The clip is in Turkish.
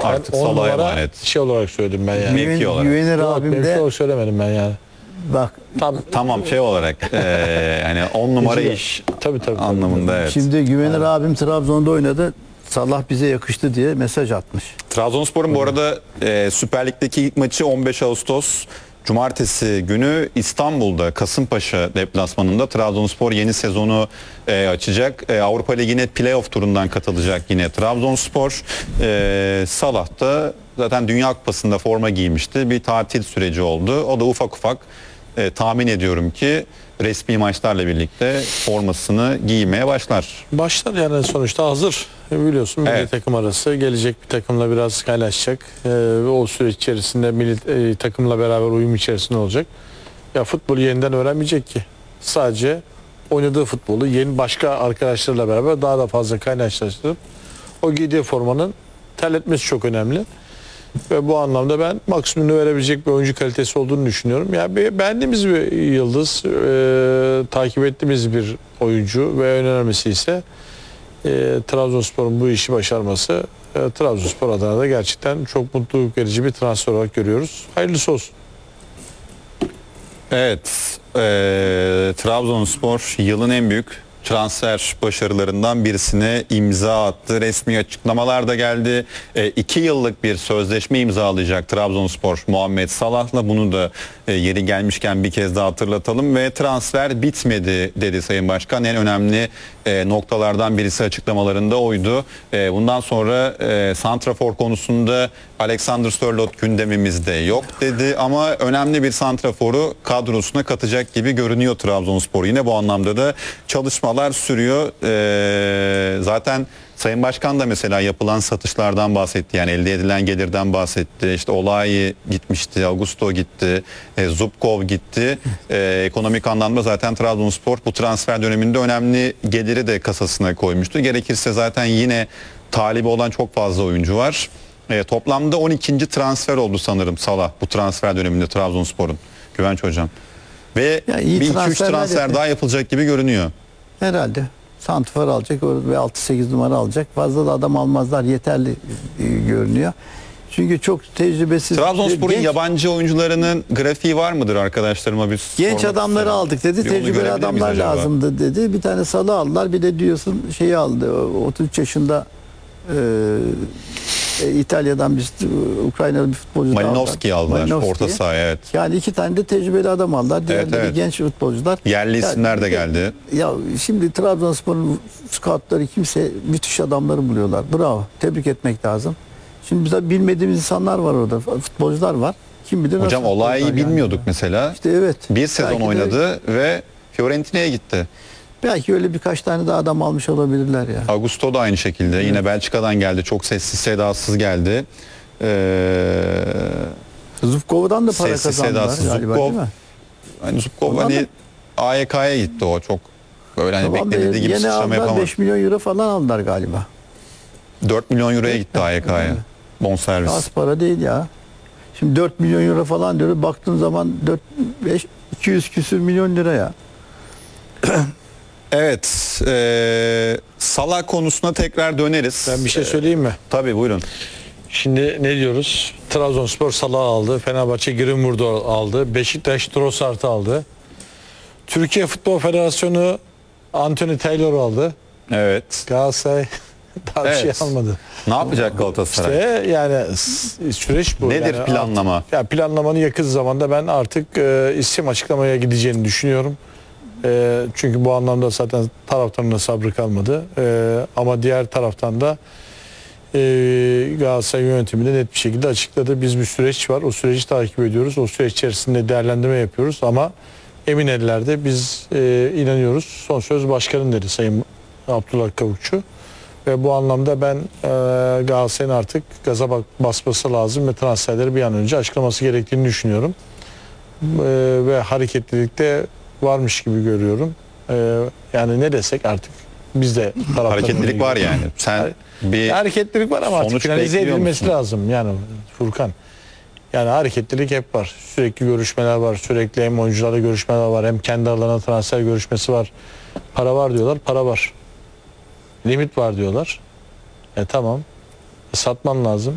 Artık on Salah'a numara emanet. şey olarak söyledim ben yani. Mevki olarak. Güvenir Yok, abim mevki de olarak söylemedim ben yani. bak Tamam şey olarak yani 10 numara Tabii. iş Tabii. anlamında evet. şimdi Güvenir abim Trabzon'da oynadı. Salah bize yakıştı diye mesaj atmış. Trabzonspor'un bu arada Süper Lig'deki ilk maçı 15 Ağustos Cumartesi günü İstanbul'da Kasımpaşa deplasmanında Trabzonspor yeni sezonu açacak. Avrupa Ligi'ne playoff turundan katılacak yine Trabzonspor. Salah da zaten Dünya Kupası'nda forma giymişti. Bir tatil süreci oldu. O da ufak ufak tahmin ediyorum ki resmi maçlarla birlikte formasını giymeye başlar. Başlar yani sonuçta hazır. Biliyorsun milli Evet. takım arası gelecek bir takımla biraz kaynaşacak. Ve o süreç içerisinde milli takımla beraber uyum içerisinde olacak. Ya futbolu yeniden öğrenmeyecek ki. Sadece oynadığı futbolu yeni başka arkadaşlarla beraber daha da fazla kaynaştırıp o giydiği formanın terletmesi çok önemli. Ve bu anlamda ben maksimumunu verebilecek bir oyuncu kalitesi olduğunu düşünüyorum. Yani beğendiğimiz bir yıldız, takip ettiğimiz bir oyuncu ve en önemlisi ise Trabzonspor'un bu işi başarması. Trabzonspor adına da gerçekten çok mutluluk verici bir transfer olarak görüyoruz. Hayırlısı olsun. Evet, Trabzonspor yılın en büyük transfer başarılarından birisine imza attı. Resmi açıklamalar da geldi. 2 yıllık bir sözleşme imzalayacak Trabzonspor Muhammed Salah'la. Bunu da yeri gelmişken bir kez daha hatırlatalım. Ve transfer bitmedi dedi Sayın Başkan. En önemli noktalardan birisi açıklamalarında oydu. Bundan sonra santrafor konusunda Alexander Sörloth gündemimizde yok dedi. Ama önemli bir santraforu kadrosuna katacak gibi görünüyor Trabzonspor. Yine bu anlamda da çalışmalar sürüyor. Zaten Sayın Başkan da mesela yapılan satışlardan bahsetti. Yani elde edilen gelirden bahsetti. İşte Olayi gitmişti, Augusto gitti, Zubkov gitti. Ekonomik anlamda zaten Trabzonspor bu transfer döneminde önemli geliri de kasasına koymuştu. Gerekirse zaten yine talibi olan çok fazla oyuncu var. Toplamda 12. transfer oldu sanırım Salah bu transfer döneminde Trabzonspor'un. Güvenç Hocam. Ve Ya iyi bir 2-3 transferler transfer yapıyor. daha yapılacak gibi görünüyor. Herhalde. Santifor alacak ve 6-8 numara alacak. Fazla da adam almazlar. Yeterli görünüyor. Çünkü çok tecrübesiz. Trabzonspor'un genç, yabancı oyuncularının grafiği var mıdır arkadaşlarıma bir genç sormak adamları isterim. aldık dedi. Bir onu Tecrübeli görebilir miyiz adamlar acaba? lazımdı dedi. Bir tane Salı aldılar. Bir de diyorsun şeyi aldı. 33 yaşında İtalya'dan bir Ukraynalı bir futbolcu daha Malinovski'yi aldılar. Malinovski'yi. Orta saha evet. Yani 2 tane de tecrübeli adam aldılar. Diğerleri evet. genç futbolcular. Yerli Ya, isimler de geldi. Ya şimdi Trabzonspor'un scoutları kimse müthiş adamları buluyorlar. Bravo. Tebrik etmek lazım. Şimdi bize bilmediğimiz insanlar var orada. Futbolcular var. Kim bilir Hocam nasıl Olayi'yi futbolcular yani. bilmiyorduk mesela. İşte evet. Bir sezon Belki de- oynadı ve Fiorentina'ya gitti. Belki öyle birkaç tane de adam almış olabilirler ya. Augusto da aynı şekilde. Yine Belçika'dan geldi. Çok sessiz sedasız geldi. Zubkov'dan da para Sessiz kazandılar sedasız galiba Zubkov. değil mi? Hani Zubkov Ondan hani da- AYK'ya gitti o çok. Böyle hani Tamam da beklenildiği gibi yine sıçrama aldılar, yapamadı. 5 milyon euro falan aldılar galiba. 4 milyon euroya gitti AYK'ya. Bonservis. Az para değil ya. Şimdi 4 milyon euro falan diyoruz. Baktığın zaman 200 küsür milyon lira ya. Evet. Salah konusuna tekrar döneriz. Ben bir şey söyleyeyim mi? Tabii buyurun. Şimdi ne diyoruz? Trabzonspor Salah'ı aldı. Fenerbahçe Greenwood'u aldı. Beşiktaş Trossard'ı aldı. Türkiye Futbol Federasyonu Anthony Taylor'u aldı. Evet. Galatasaray daha bir şey Evet. almadı. Ne yapacak Galatasaray? İşte yani süreç bu. Nedir Yani planlama? Ya planlamanın yakın zamanda ben artık isim açıklamaya gideceğini düşünüyorum. Çünkü bu anlamda zaten taraftarın da sabrı kalmadı. Ama diğer taraftan da Galatasaray yönetimi de net bir şekilde açıkladı. Biz bir süreç var. O süreci takip ediyoruz. O süreç içerisinde değerlendirme yapıyoruz ama emin ellerde biz inanıyoruz. Son söz başkanın dedi Sayın Abdullah Kavukçu. Ve bu anlamda ben Galatasaray'ın artık gaza basması lazım ve transferleri bir an önce açıklaması gerektiğini düşünüyorum. Ve hareketlilikte varmış gibi görüyorum. Yani ne desek artık biz de Hareketlilik var yani. Sen bir hareketlilik var ama artık sonuç finalize bekliyor edilmesi musun? lazım yani Furkan. Yani hareketlilik hep var. Sürekli görüşmeler var. Sürekli hem oyuncularla görüşmeler var. Hem kendi aralarına transfer görüşmesi var. Para var diyorlar. Para var. Limit var diyorlar. Tamam. Satman lazım.